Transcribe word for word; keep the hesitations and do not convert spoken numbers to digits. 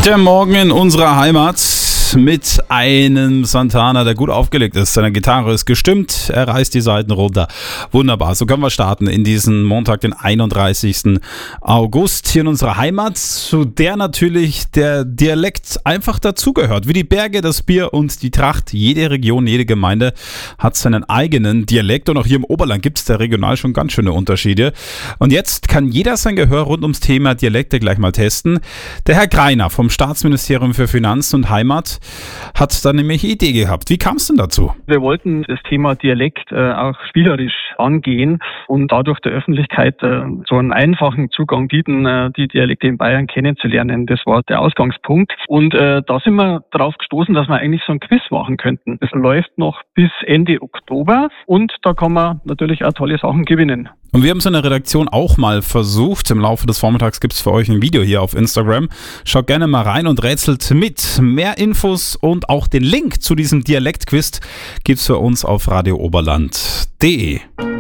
Der Morgen in unserer Heimat mit einem Santana, der gut aufgelegt ist. Seine Gitarre ist gestimmt, er reißt die Saiten runter. Wunderbar, so können wir starten in diesen Montag, den einunddreißigsten August hier in unserer Heimat, zu der natürlich der Dialekt einfach dazugehört. Wie die Berge, das Bier und die Tracht. Jede Region, jede Gemeinde hat seinen eigenen Dialekt und auch hier im Oberland gibt es da regional schon ganz schöne Unterschiede. Und jetzt kann jeder sein Gehör rund ums Thema Dialekte gleich mal testen. Der Herr Greiner vom Staatsministerium für Finanzen und Heimat hat da nämlich eine Idee gehabt. Wie kam es denn dazu? Wir wollten das Thema Dialekt äh, auch spielerisch angehen und dadurch der Öffentlichkeit äh, so einen einfachen Zugang bieten, äh, die Dialekte in Bayern kennenzulernen. Das war der Ausgangspunkt. Und äh, da sind wir darauf gestoßen, dass wir eigentlich so ein Quiz machen könnten. Das läuft noch bis Ende Oktober und da kann man natürlich auch tolle Sachen gewinnen. Und wir haben es in der Redaktion auch mal versucht. Im Laufe des Vormittags gibt es für euch ein Video hier auf Instagram. Schaut gerne mal rein und rätselt mit. Mehr Infos und auch den Link zu diesem Dialektquiz gibt es für uns auf radio oberland punkt de.